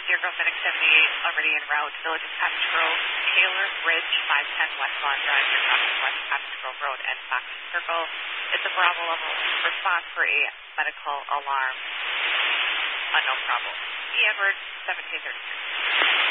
Deer Grove Medic 78, already en route. Village of Cottage Grove, Taylor Bridge, 510 West Lawn Drive. You're crossing West Cottage Grove Road and Fox Circle. It's a Bravo level response for a medical alarm. No problem. E. Edwards, 1733.